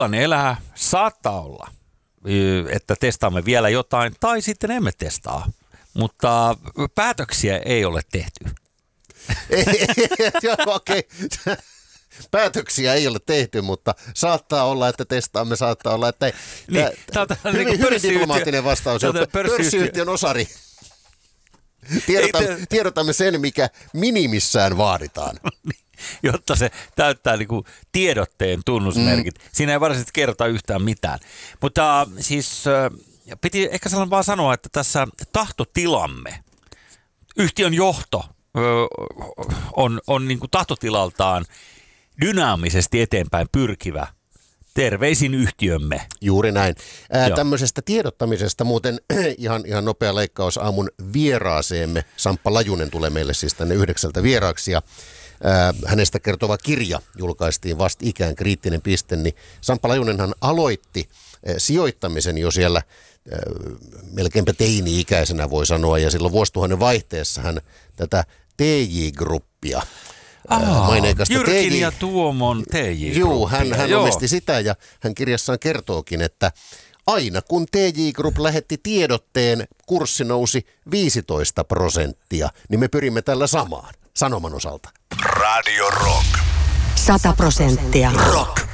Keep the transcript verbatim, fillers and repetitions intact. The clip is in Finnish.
Tällainen elää saattaa olla, että testaamme vielä jotain tai sitten emme testaa, mutta päätöksiä ei ole tehty. Okei. Päätöksiä ei ole tehty, mutta saattaa olla, että testaamme, saattaa olla, että ei. Niin, Tää, tää on hyvin, niin hyvin diplomaattinen vastaus. Pörssiyhtiön osari. Tiedotamme, tiedotamme sen, mikä minimissään vaaditaan. Jotta se täyttää niin kuin tiedotteen tunnusmerkit. Mm. Siinä ei varsinaisesti kerrota yhtään mitään. Mutta siis piti ehkä sellainen vaan sanoa, että tässä tahtotilamme, yhtiön johto on, on niin kuin tahtotilaltaan dynaamisesti eteenpäin pyrkivä. Terveisin yhtiömme. Juuri näin. Ää, tämmöisestä tiedottamisesta muuten ihan, ihan nopea leikkaus aamun vieraaseemme. Samppa Lajunen tulee meille siis tänne yhdeksältä vieraaksi ja ää, hänestä kertova kirja julkaistiin vasta ikään kriittinen piste. Niin Samppa Lajunenhan aloitti ää, sijoittamisen jo siellä ää, melkeinpä teini-ikäisenä voi sanoa ja silloin vuosituhannen vaihteessa hän tätä T J-gruppia Aa, maineikasta Jyrkin T J. ja Tuomon T J. Joo, hän, hän omisti sitä ja hän kirjassaan kertookin, että aina kun T J Group lähetti tiedotteen, kurssi nousi viisitoista prosenttia, niin me pyrimme tällä samaan Sanoman osalta. Radio Rock. sata prosenttia. Rock.